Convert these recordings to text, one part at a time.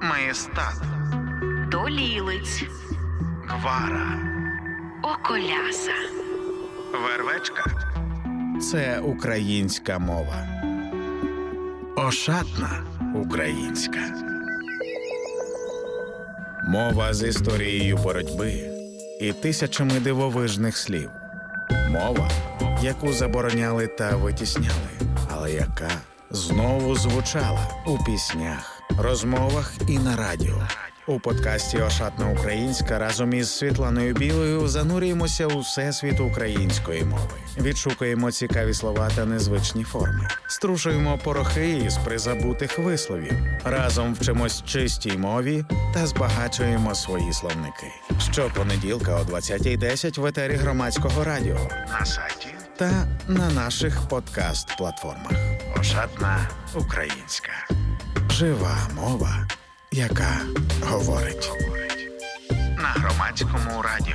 Маєстат, Долілиць, Гвара, Околяса, Вервечка – це українська мова. Ошатна українська. Мова з історією боротьби і тисячами дивовижних слів. Мова, яку забороняли та витісняли, але яка знову звучала у піснях, розмовах і на радіо. У подкасті «Ошатна українська» разом із Світланою Білою занурюємося у всесвіт української мови. Відшукуємо цікаві слова та незвичні форми. Струшуємо порохи із призабутих висловів. Разом вчимось чистій мові та збагачуємо свої словники. Щопонеділка о 20:10 в етері Громадського радіо, на сайті та на наших подкаст-платформах. «Ошатна українська». Жива мова, яка говорить. На Громадському радіо.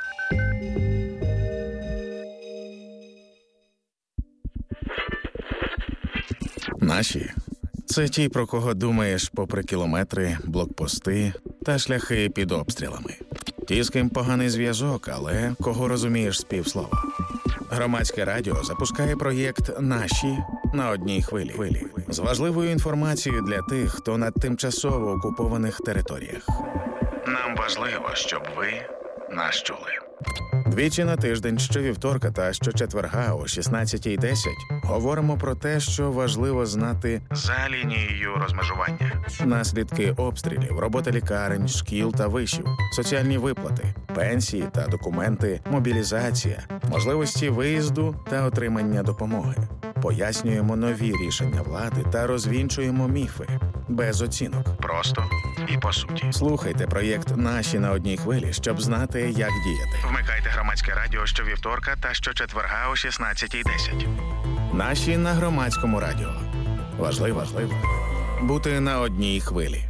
Наші – це ті, про кого думаєш попри кілометри, блокпости та шляхи під обстрілами. Ті, з ким поганий зв'язок, але кого розумієш з півслова. Громадське радіо запускає проєкт «Наші» на одній хвилі. З важливою інформацією для тих, хто на тимчасово окупованих територіях. Нам важливо, щоб ви нас чули. Двічі на тиждень, щовівторка та щочетверга о 16:10 говоримо про те, що важливо знати за лінією розмежування. Наслідки обстрілів, робота лікарень, шкіл та вишів, соціальні виплати, пенсії та документи, мобілізація, можливості виїзду та отримання допомоги. Пояснюємо нові рішення влади та розвінчуємо міфи. Без оцінок. Просто і по суті. Слухайте проєкт «Наші» на одній хвилі, щоб знати, як діяти. Вмикайте Громадське радіо щовівторка та щочетверга о 16:10. «Наші» на Громадському радіо. Важливо бути на одній хвилі.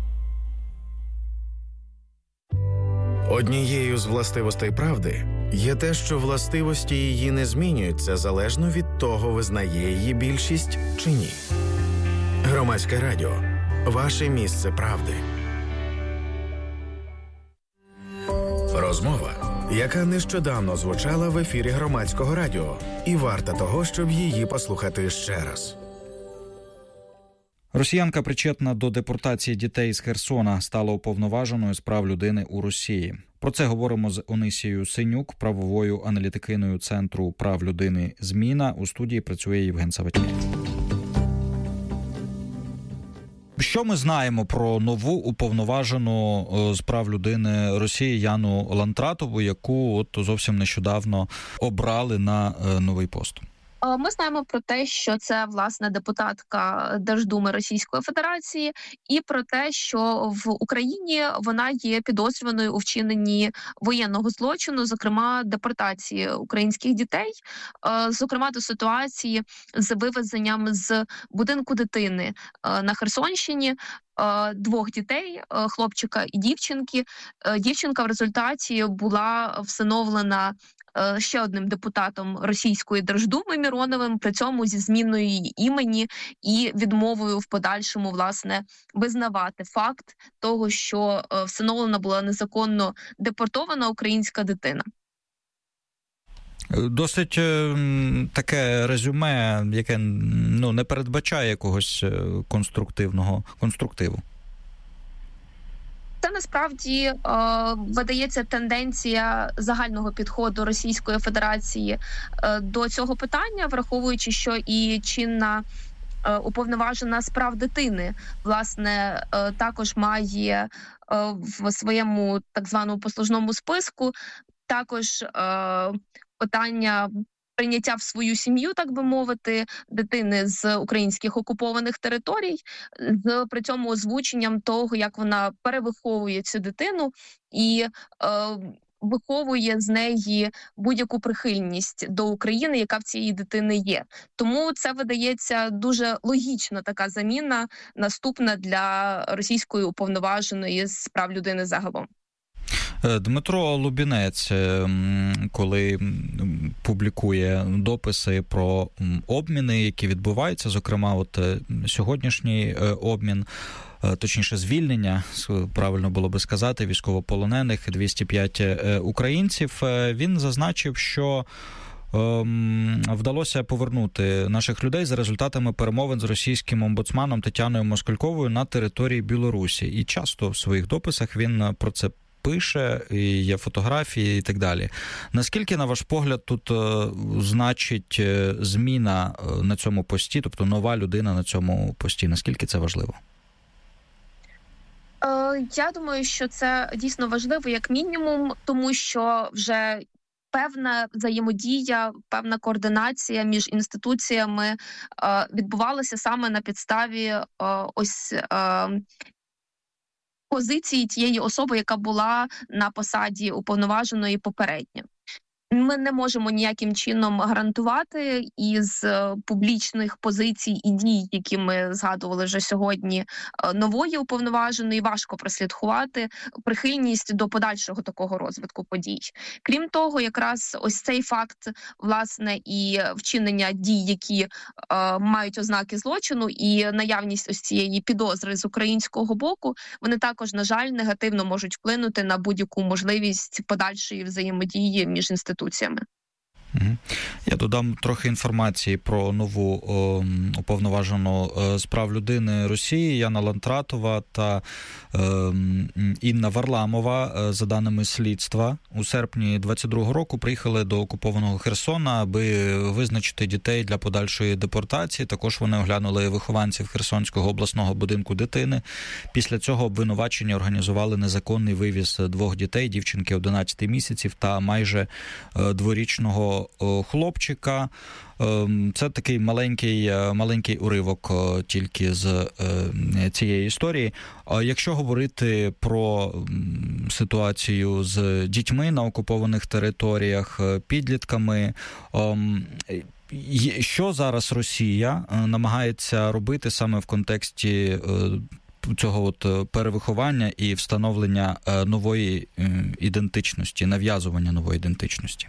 Однією з властивостей правди є те, що властивості її не змінюються залежно від того, визнає її більшість чи ні. Громадське радіо. Ваше місце правди. Розмова, яка нещодавно звучала в ефірі Громадського радіо, і варта того, щоб її послухати ще раз. Росіянка, причетна до депортації дітей з Херсона, стала уповноваженою з прав людини у Росії. Про це говоримо з Онисією Синюк, правовою аналітикиною Центру прав людини «Зміна». У студії працює Євген Саватєв. Що ми знаємо про нову уповноважену з прав людини Росії Яну Лантратову, яку зовсім нещодавно обрали на новий пост? Ми знаємо про те, що це, власне, депутатка Держдуми Російської Федерації, і про те, що в Україні вона є підозрюваною у вчиненні воєнного злочину, зокрема депортації українських дітей, зокрема до ситуації з вивезенням з будинку дитини на Херсонщині, двох дітей, хлопчика і дівчинки. Дівчинка в результаті була всиновлена ще одним депутатом Російської Держдуми Міроновим, при цьому зі зміною її імені і відмовою в подальшому, власне, визнавати факт того, що всиновлена була незаконно депортована українська дитина. Досить таке резюме, яке не передбачає якогось конструктиву. Це насправді видається тенденція загального підходу Російської Федерації до цього питання, враховуючи, що і чинна уповноважена з прав дитини, власне, також має в своєму так званому послужному списку також питання прийняття в свою сім'ю, так би мовити, дитини з українських окупованих територій, з при цьому озвученням того, як вона перевиховує цю дитину і виховує з неї будь-яку прихильність до України, яка в цієї дитини є. Тому це видається дуже логічна така заміна, наступна для російської уповноваженої з прав людини загалом. Дмитро Лубінець, коли публікує дописи про обміни, які відбуваються, зокрема, от сьогоднішній обмін, точніше звільнення, правильно було би сказати, військовополонених, 205 українців, він зазначив, що вдалося повернути наших людей за результатами перемовин з російським омбудсманом Тетяною Москальковою на території Білорусі. І часто в своїх дописах він про це пише, і є фотографії і так далі. Наскільки, на ваш погляд, тут значить зміна на цьому пості, тобто нова людина на цьому пості? Наскільки це важливо? Я думаю, що це дійсно важливо як мінімум, тому що вже певна взаємодія, певна координація між інституціями відбувалася саме на підставі позиції тієї особи, яка була на посаді уповноваженої попередньо. Ми не можемо ніяким чином гарантувати із публічних позицій і дій, які ми згадували вже сьогодні, нової уповноваженої, важко прослідкувати прихильність до подальшого такого розвитку подій. Крім того, якраз ось цей факт, власне, і вчинення дій, які мають ознаки злочину, і наявність ось цієї підозри з українського боку, вони також, на жаль, негативно можуть вплинути на будь-яку можливість подальшої взаємодії між інституціями. Я додам трохи інформації про нову уповноважену з прав людини Росії Яна Лантратова та Інна Варламова, за даними слідства, у серпні 22-го року приїхали до окупованого Херсона, аби визначити дітей для подальшої депортації. Також вони оглянули вихованців Херсонського обласного будинку дитини. Після цього обвинувачення організували незаконний вивіз 2 дітей, дівчинки 11 місяців та майже 2-річного хлопчика. Це такий маленький уривок тільки з цієї історії. Якщо говорити про ситуацію з дітьми на окупованих територіях, підлітками, що зараз Росія намагається робити саме в контексті цього перевиховання і встановлення нової ідентичності, нав'язування нової ідентичності?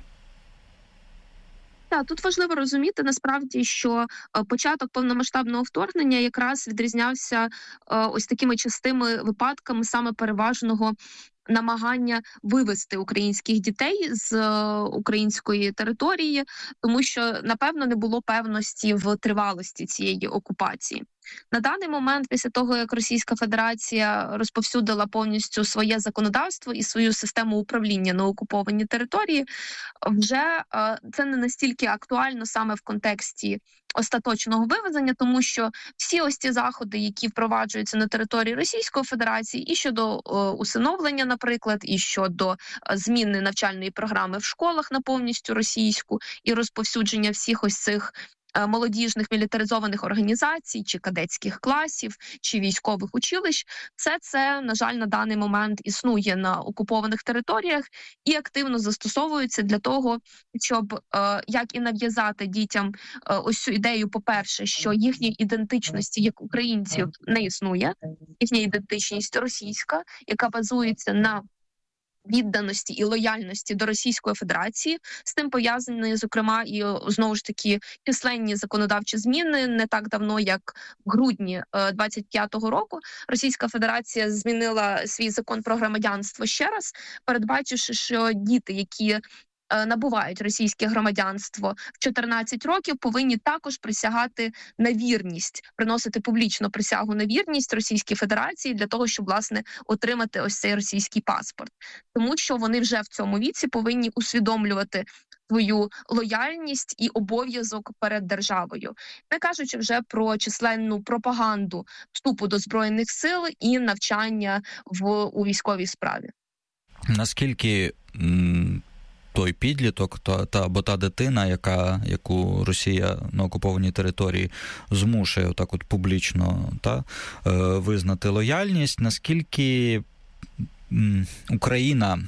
Так, тут важливо розуміти, насправді, що початок повномасштабного вторгнення якраз відрізнявся ось такими частими випадками саме переважного намагання вивести українських дітей з української території, тому що, напевно, не було певності в тривалості цієї окупації. На даний момент, після того, як Російська Федерація розповсюдила повністю своє законодавство і свою систему управління на окупованій території, вже це не настільки актуально саме в контексті остаточного вивезення, тому що всі ось ці заходи, які впроваджуються на території Російської Федерації, і щодо усиновлення, наприклад, і щодо зміни навчальної програми в школах на повністю російську, і розповсюдження всіх ось цих молодіжних мілітаризованих організацій, чи кадетських класів, чи військових училищ, все це, на жаль, на даний момент існує на окупованих територіях і активно застосовується для того, щоб як і нав'язати дітям ось цю ідею, по-перше, що їхньої ідентичності як українців не існує, їхня ідентичність російська, яка базується на відданості і лояльності до Російської Федерації. З тим пов'язані, зокрема, і знову ж таки численні законодавчі зміни. Не так давно, як в грудні 25-го року, Російська Федерація змінила свій закон про громадянство ще раз, передбачивши, що діти, які набувають російське громадянство в 14 років, повинні також присягати на вірність, приносити публічно присягу на вірність Російській Федерації для того, щоб, власне, отримати ось цей російський паспорт. Тому що вони вже в цьому віці повинні усвідомлювати свою лояльність і обов'язок перед державою, не кажучи вже про численну пропаганду вступу до Збройних сил і навчання у військовій справі. Наскільки той підліток або та дитина, яку Росія на окупованій території змушує отак от публічно визнати лояльність, наскільки Україна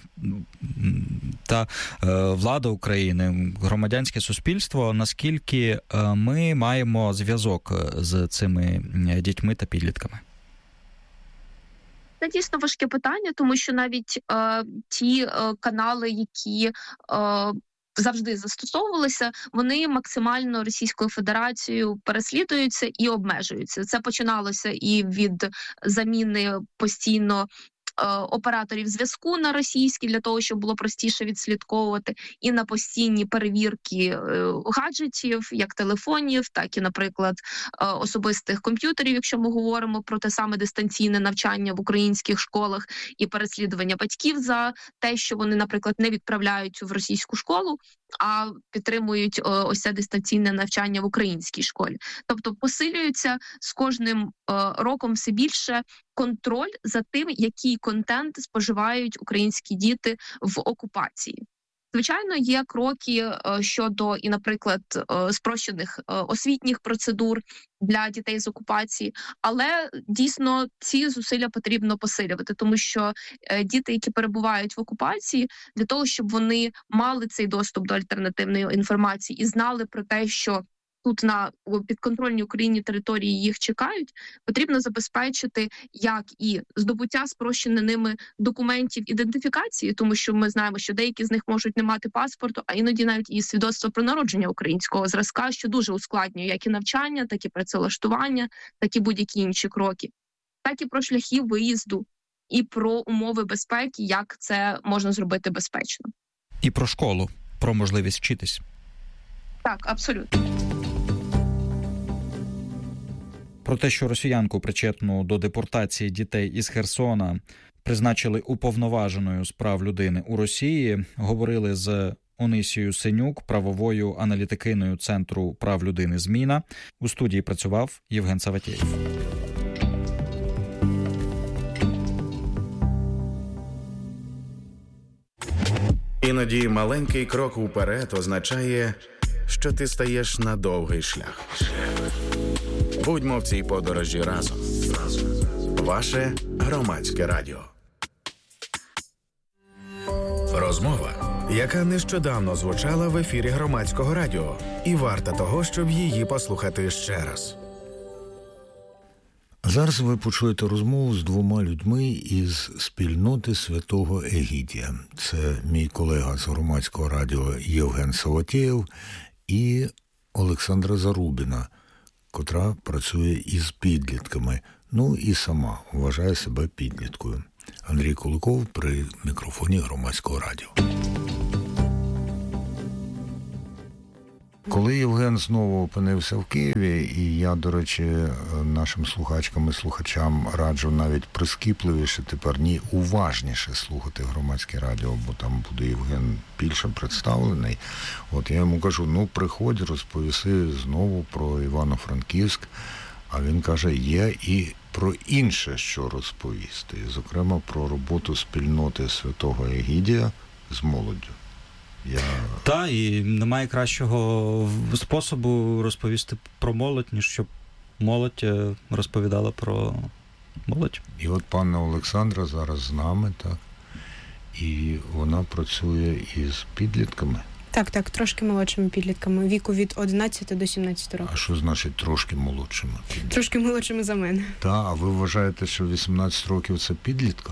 та влада України, громадянське суспільство, наскільки ми маємо зв'язок з цими дітьми та підлітками? Це дійсно важке питання, тому що навіть ті канали, які завжди застосовувалися, вони максимально Російською Федерацією переслідуються і обмежуються. Це починалося і від заміни постійно операторів зв'язку на російські, для того, щоб було простіше відслідковувати, і на постійні перевірки гаджетів, як телефонів, так і, наприклад, особистих комп'ютерів, якщо ми говоримо про те саме дистанційне навчання в українських школах і переслідування батьків за те, що вони, наприклад, не відправляють в російську школу, а підтримують ось це дистанційне навчання в українській школі. Тобто посилюється з кожним роком все більше контроль за тим, який контент споживають українські діти в окупації. Звичайно, є кроки щодо, і, наприклад, спрощених освітніх процедур для дітей з окупації, але дійсно ці зусилля потрібно посилювати, тому що діти, які перебувають в окупації, для того, щоб вони мали цей доступ до альтернативної інформації і знали про те, що тут на підконтрольній Україні території їх чекають, потрібно забезпечити як і здобуття спрощеними документів ідентифікації, тому що ми знаємо, що деякі з них можуть не мати паспорту, а іноді навіть і свідоцтво про народження українського зразка, що дуже ускладнює як і навчання, так і працевлаштування, так і будь-які інші кроки, так і про шляхи виїзду, і про умови безпеки, як це можна зробити безпечно. І про школу, про можливість вчитись. Так, абсолютно. Про те, що росіянку, причетну до депортації дітей із Херсона, призначили уповноваженою з прав людини у Росії, говорили з Онисією Синюк, правовою аналітикиною Центру прав людини «Зміна». У студії працював Євген Саватєєв. Іноді маленький крок уперед означає, що ти стаєш на довгий шлях. Будьмо в цій подорожі разом. Ваше Громадське радіо. Розмова, яка нещодавно звучала в ефірі Громадського радіо, і варта того, щоб її послухати ще раз. Зараз ви почуєте розмову з двома людьми із спільноти Святого Егідія. Це мій колега з Громадського радіо Євген Саватєєв і Олександра Зарубіна, котра працює із підлітками, ну і сама вважає себе підліткою. Андрій Куликов при мікрофоні Громадського радіо. Коли Євген знову опинився в Києві, і я, до речі, нашим слухачкам і слухачам раджу навіть прискіпливіше тепер, уважніше слухати Громадське радіо, бо там буде Євген більше представлений. От я йому кажу, приходь, розповіси знову про Івано-Франківськ, а він каже, є і про інше, що розповісти, зокрема про роботу спільноти Святого Егідія з молоддю. Так, і немає кращого способу розповісти про молодь, ніж щоб молодь розповідала про молодь. І от пані Олександра зараз з нами, так? І вона працює із підлітками. Так, трошки молодшими підлітками, віку від 11 до 17 років. А що значить трошки молодшими? Трошки молодшими за мене. Так, а ви вважаєте, що 18 років це підлітка?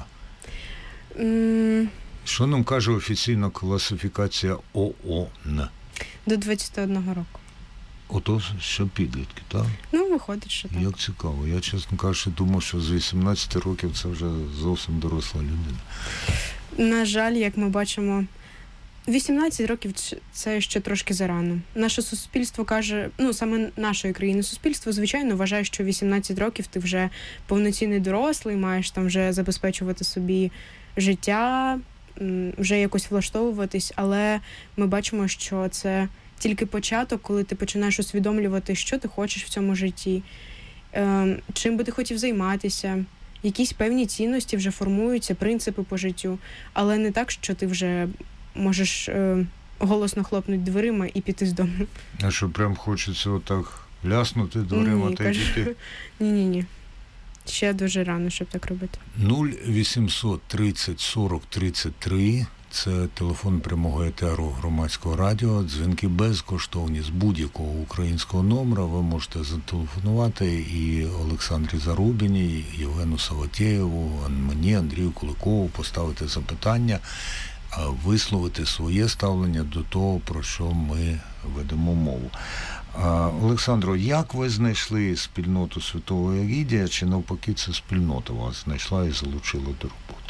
Що нам каже офіційна класифікація ООН? До 21 року. Ото що підлітки, так? Виходить, що так. Як цікаво. Я, чесно кажучи, думав, що з 18 років це вже зовсім доросла людина. На жаль, як ми бачимо, 18 років – це ще трошки зарано. Наше суспільство каже, саме нашої країни суспільство, звичайно, вважає, що 18 років ти вже повноцінний дорослий, маєш там вже забезпечувати собі життя, вже якось влаштовуватись, але ми бачимо, що це тільки початок, коли ти починаєш усвідомлювати, що ти хочеш в цьому житті, чим би ти хотів займатися, якісь певні цінності вже формуються, принципи по життю, але не так, що ти вже можеш голосно хлопнути дверима і піти з дому. А що, прям хочеться отак ляснути дверима та піти? Ні. Ще дуже рано, щоб так робити. 0800 30 40 33 – це телефон прямого етеру Громадського радіо. Дзвінки безкоштовні з будь-якого українського номера. Ви можете зателефонувати і Олександрі Зарубіній, і Євгену Саватєєву, мені, Андрію Куликову, поставити запитання, висловити своє ставлення до того, про що ми ведемо мову. Олександро, як ви знайшли спільноту Святого Егідія, чи навпаки ця спільнота вас знайшла і залучила до роботи?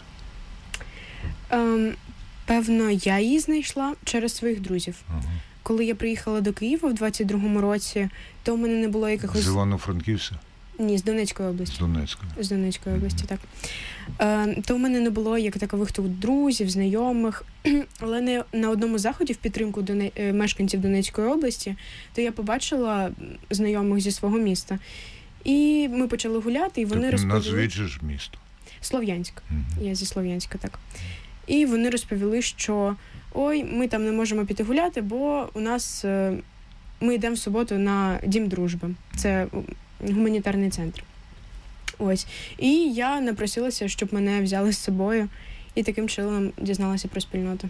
Певно, я її знайшла через своїх друзів. Ага. Коли я приїхала до Києва в 22-му році, то у мене не було якихось... З Івано-Франківська? Ні, з Донецької області. З Донецької. З Донецької області, так. То у мене не було як такових тут друзів, знайомих, але не на одному заході в підтримку мешканців Донецької області, то я побачила знайомих зі свого міста. І ми почали гуляти, і вони розповіли... Назвіть же ж місто. Слов'янськ. Я зі Слов'янська, так. І вони розповіли, що ой, ми там не можемо піти гуляти, бо у нас ми йдемо в суботу на Дім дружби. Це гуманітарний центр. Ось. І я напросилася, щоб мене взяли з собою, і таким чином дізналася про спільноту.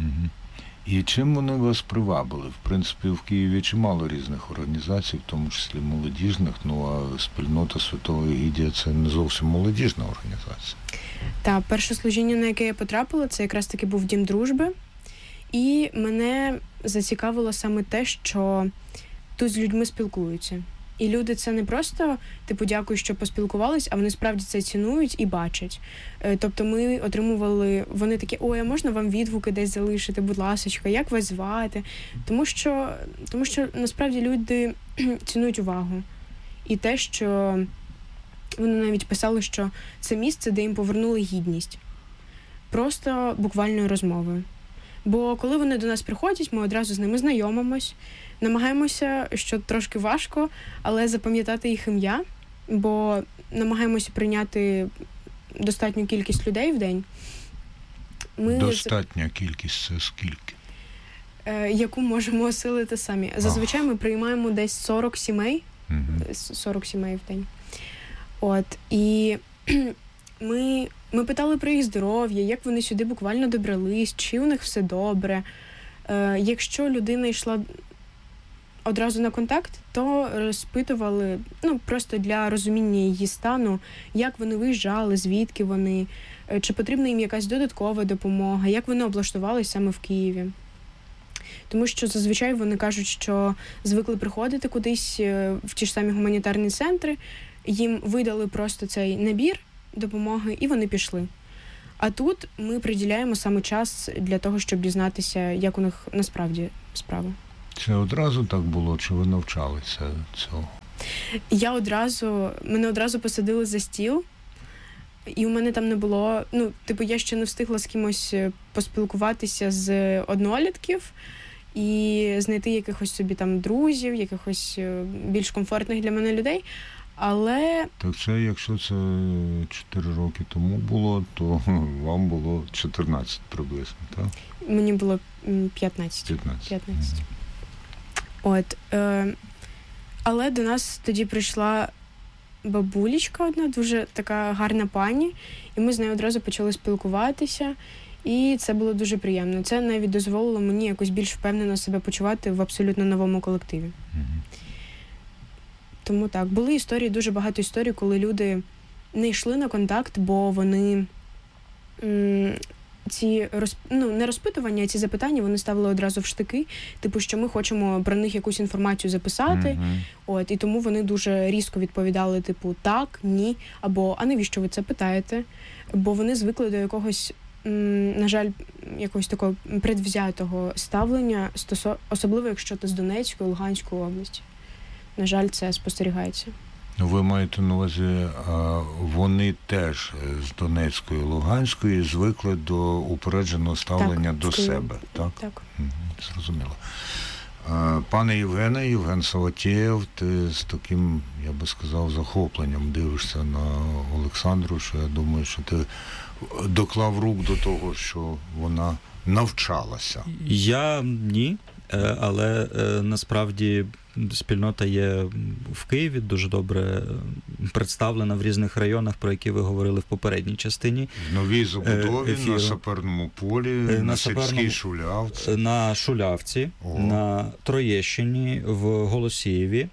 І чим вони вас привабили? В принципі, в Києві чимало різних організацій, в тому числі молодіжних, а спільнота Святого Егідія – це не зовсім молодіжна організація. Так, перше служіння, на яке я потрапила, це якраз таки був Дім дружби. І мене зацікавило саме те, що тут з людьми спілкуються. І люди це не просто, дякую, що поспілкувались, а вони справді це цінують і бачать. Тобто ми отримували, вони такі, ой, а можна вам відгуки десь залишити, будь ласочка, як вас звати? Тому що насправді люди цінують увагу. І те, що вони навіть писали, що це місце, де їм повернули гідність. Просто буквальною розмовою. Бо коли вони до нас приходять, ми одразу з ними знайомимось, намагаємося, що трошки важко, але запам'ятати їх ім'я, бо намагаємося прийняти достатню кількість людей в день. Достатня кількість – це скільки? Яку можемо осилити самі. Зазвичай ми приймаємо десь 40 сімей, 40 сімей в день. От, і ми питали про їх здоров'я, як вони сюди буквально добрались, чи у них все добре. Якщо людина йшла одразу на контакт, то розпитували, просто для розуміння її стану, як вони виїжджали, звідки вони, чи потрібна їм якась додаткова допомога, як вони облаштувалися саме в Києві. Тому що зазвичай вони кажуть, що звикли приходити кудись в ті ж самі гуманітарні центри, їм видали просто цей набір допомоги, і вони пішли. А тут ми приділяємо саме час для того, щоб дізнатися, як у них насправді справи. Це одразу так було, чи ви навчалися цього? Мене одразу посадили за стіл, і у мене там не було, я ще не встигла з кимось поспілкуватися з однолітків і знайти якихось собі там друзів, якихось більш комфортних для мене людей. Але... Так це, якщо це 4 роки тому було, то вам було 14 приблизно, так? Мені було 15. 15. От. Але до нас тоді прийшла бабулечка одна, дуже така гарна пані, і ми з нею одразу почали спілкуватися, і це було дуже приємно. Це навіть дозволило мені якось більш впевнено себе почувати в абсолютно новому колективі. Тому так, були історії, дуже багато історій, коли люди не йшли на контакт, бо вони не розпитування, а ці запитання вони ставили одразу в штики, що ми хочемо про них якусь інформацію записати, от, і тому вони дуже різко відповідали, так, ні, або а навіщо ви це питаєте? Бо вони звикли до якогось, на жаль, якогось такого предвзятого ставлення, особливо якщо ти з Донецької, Луганської області. На жаль, це спостерігається. Ви маєте на увазі, вони теж з Донецької, Луганської звикли до упередженого ставлення до себе, так? Так. Зрозуміло. Пане Євгене, Євген Саватєєв, ти з таким, я би сказав, захопленням дивишся на Олександру, що я думаю, що ти доклав рук до того, що вона навчалася. Я ні, але насправді спільнота є в Києві, дуже добре представлена в різних районах, про які ви говорили в попередній частині. В новій забудові, на Саперному полі, на Сільській Шулявці. На Шулявці, на Троєщині, в Голосіїві.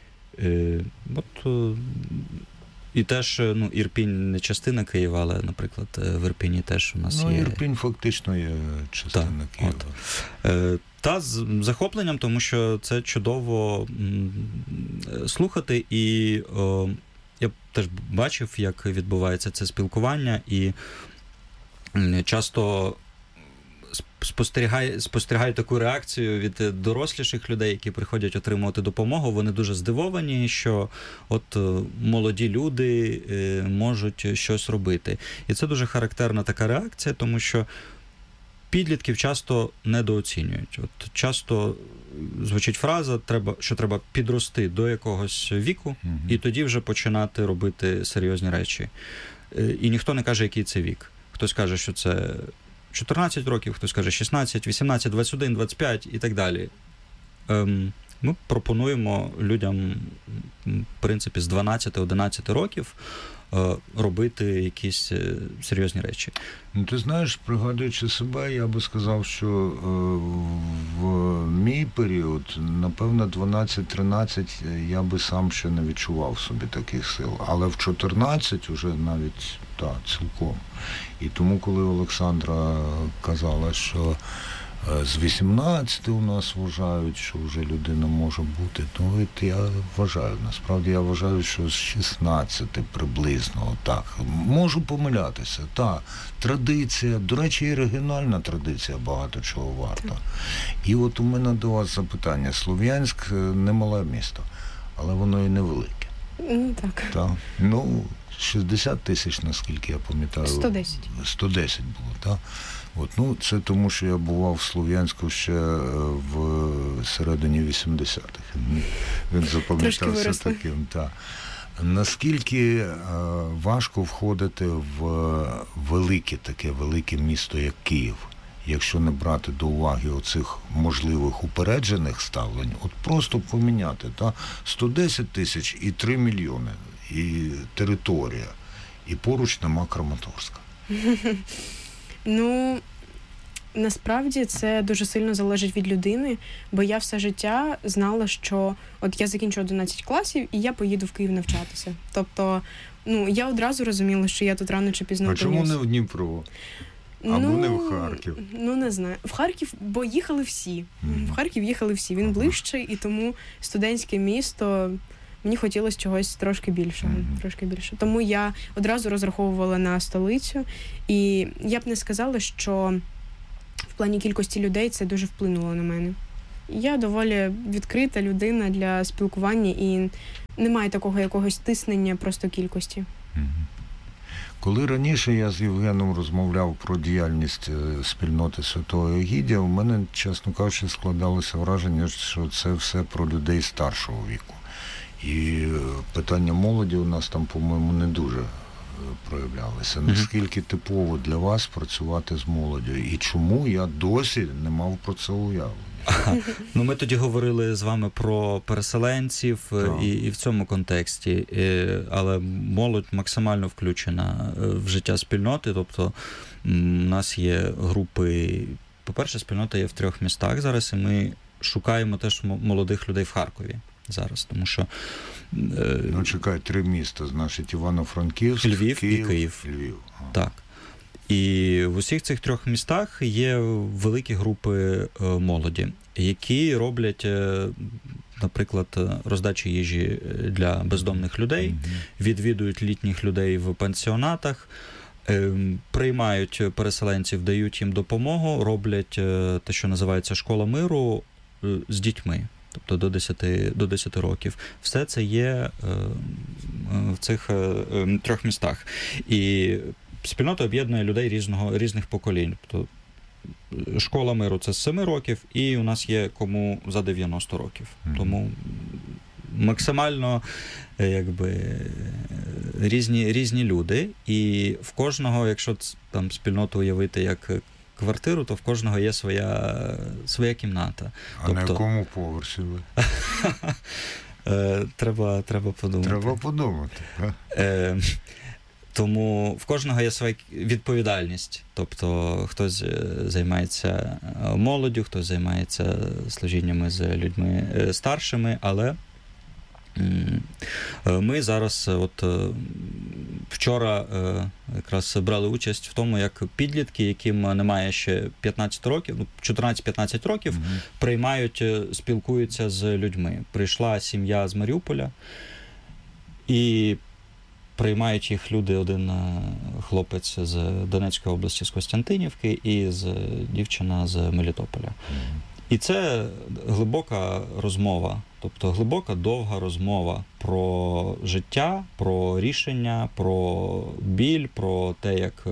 І теж, Ірпінь не частина Києва, але, наприклад, в Ірпіні теж у нас є... Ірпінь фактично є частина Києва. Та з захопленням, тому що це чудово слухати, і я теж бачив, як відбувається це спілкування, і часто спостерігаю таку реакцію від доросліших людей, які приходять отримувати допомогу. Вони дуже здивовані, що от молоді люди можуть щось робити. І це дуже характерна така реакція, тому що підлітків часто недооцінюють. От часто звучить фраза, що треба підрости до якогось віку, і тоді вже починати робити серйозні речі. І ніхто не каже, який це вік. Хтось каже, що це 14 років, хтось каже 16, 18, 21, 25 і так далі. Ми пропонуємо людям, в принципі, з 12-11 років робити якісь серйозні речі. Ти знаєш, пригадуючи себе, я би сказав, що в мій період, напевно, 12-13 я би сам ще не відчував собі таких сил. Але в 14 вже навіть, цілком. І тому, коли Олександра казала, що з 18 у нас вважають, що вже людина може бути, я вважаю, насправді я вважаю, що з 16 приблизно, можу помилятися, традиція, до речі, і регіональна традиція багато чого варта. І от у мене до вас запитання. Слов'янськ не мале місто, але воно і невелике. Так. 60 тисяч, наскільки я пам'ятаю. 110. 110 було, так? Це тому, що я бував в Слов'янську ще в середині 80-х. Він запам'ятався таким. Наскільки важко входити в велике місто, як Київ, якщо не брати до уваги оцих можливих упереджених ставлень, просто поміняти, 110 тисяч і 3 мільйони, і територія, і поруч нема Краматорська. Насправді це дуже сильно залежить від людини, бо я все життя знала, що от я закінчу 11 класів і я поїду в Київ навчатися. Тобто, я одразу розуміла, що я тут рано чи пізно опинюсь. А чому не в Дніпро? Або не в Харків? Не знаю. В Харків, бо їхали всі. В Харків їхали всі. Він ближчий, і тому студентське місто... Мені хотілося чогось трошки більшого. Тому я одразу розраховувала на столицю. І я б не сказала, що в плані кількості людей це дуже вплинуло на мене. Я доволі відкрита людина для спілкування і немає такого якогось тиснення просто кількості. Коли раніше я з Євгеном розмовляв про діяльність спільноти Святого Егідія, у мене, чесно кажучи, складалося враження, що це все про людей старшого віку. І питання молоді у нас там, по-моєму, не дуже проявлялися. Наскільки типово для вас працювати з молоддю? І чому я досі не мав про це уявлення? Ми тоді говорили з вами про переселенців і в цьому контексті. Але молодь максимально включена в життя спільноти. Тобто у нас є групи... По-перше, спільнота є в 3 містах зараз, і ми шукаємо теж молодих людей в Харкові зараз, тому що... Чекай, 3 міста, значить, Івано-Франківськ, Львів Київ і Київ. Львів. Так. І в усіх цих 3 містах є великі групи молоді, які роблять, наприклад, роздачу їжі для бездомних людей, відвідують літніх людей в пансіонатах, приймають переселенців, дають їм допомогу, роблять те, що називається «Школа миру» з дітьми. Тобто до 10 років. Все це є в цих 3 містах. І спільнота об'єднує людей різних поколінь. Тобто школа миру – це з 7 років, і у нас є кому за 90 років. Тому максимально різні люди. І в кожного, якщо там спільноту уявити як квартиру, то в кожного є своя кімната. А на якому поверсі ви? Треба подумати. Треба подумати. Тому в кожного є своя відповідальність. Тобто хтось займається молоддю, хтось займається служіннями з людьми старшими, але ми зараз, вчора якраз брали участь в тому, як підлітки, яким немає ще 15 років, 14-15 років, приймають, спілкуються з людьми. Прийшла сім'я з Маріуполя, і приймають їх люди, один хлопець з Донецької області, з Костянтинівки, і дівчина з Мелітополя. І це глибока розмова, тобто глибока, довга розмова про життя, про рішення, про біль, про те, як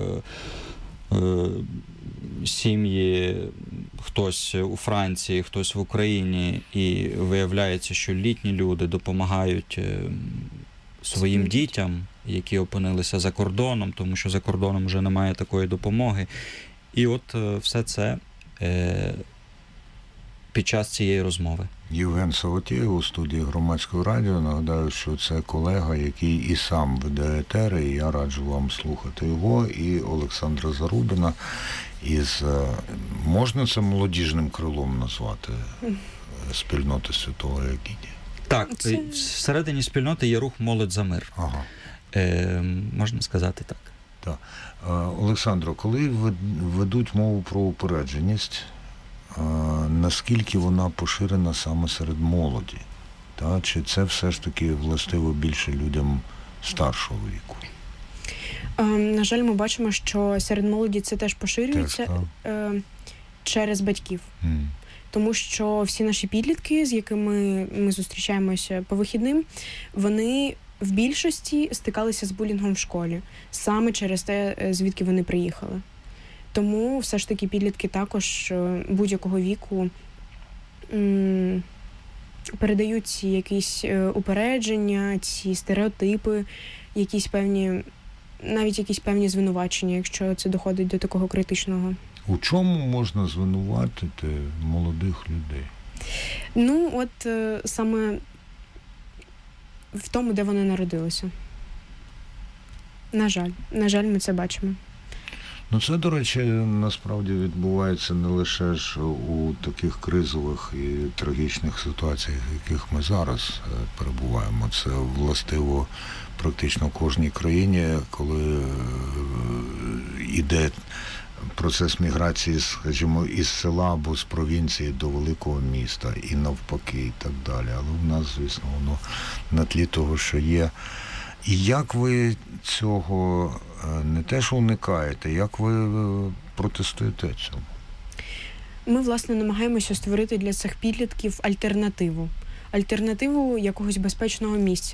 сім'ї, хтось у Франції, хтось в Україні, і виявляється, що літні люди допомагають своїм дітям, які опинилися за кордоном, тому що за кордоном вже немає такої допомоги. І от все це під час цієї розмови. Євген Савотєєв у студії Громадського радіо. Нагадаю, що це колега, який і сам веде етери, і я раджу вам слухати його, і Олександра Зарубіна із, можна це молодіжним крилом назвати, спільноти Святого Егідія? Так, всередині спільноти є рух «Молодь за мир». Ага. Можна сказати так. Так. Олександро, коли ведуть мову про упередженість, наскільки вона поширена саме серед молоді? Та? Чи це все ж таки властиво більше людям старшого віку? На жаль, ми бачимо, що серед молоді це теж поширюється через батьків. Тому що всі наші підлітки, з якими ми зустрічаємося по вихідним, вони в більшості стикалися з булінгом в школі. Саме через те, звідки вони приїхали. Тому все ж таки підлітки також будь-якого віку передають ці якісь упередження, ці стереотипи, навіть якісь певні звинувачення, якщо це доходить до такого критичного. У чому можна звинуватити молодих людей? Саме в тому, де вони народилися. На жаль, ми це бачимо. Це, до речі, насправді відбувається не лише ж у таких кризових і трагічних ситуаціях, в яких ми зараз перебуваємо. Це властиво практично кожній країні, коли йде процес міграції, скажімо, із села або з провінції до великого міста і навпаки, і так далі. Але в нас, звісно, воно на тлі того, що є. І як ви цього не те, що уникаєте, як ви протестуєте цьому? Ми, власне, намагаємося створити для цих підлітків альтернативу якогось безпечного місця.